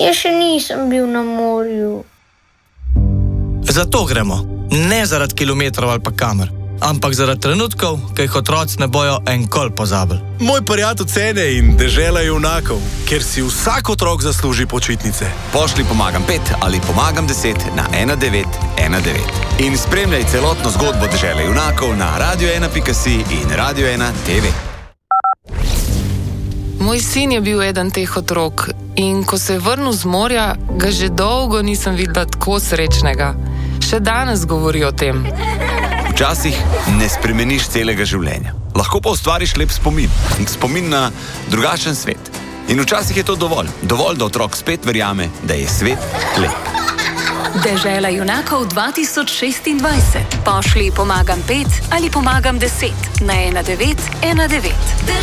Jaz še nisem bil na morju. Zato gremo. Ne zaradi kilometrov ali pa kamer, ampak zaradi trenutkov, ki jih otroci ne bojo enkoli pozabili. Moj prijatelj cene in dežela junakov, kjer si vsak otrok zasluži počitnice. Pošli Pomagam 5 ali Pomagam 10 na 1919 in spremljaj celotno zgodbo dežele junakov na radio1.si in Radio1 TV. Moj sin je bil eden teh otrok in ko se je vrnil z morja, ga že dolgo nisem videla tako srečnega. Še danes govori o tem. Včasih ne spremeniš celega življenja. Lahko pa ustvariš lep spomin. Spomin na drugačen svet. In včasih je to dovolj. Dovolj, da otrok spet verjame, da je svet lep. Dežela junakov 2026. Pošli Pomagam 5 ali Pomagam 10 na 1919.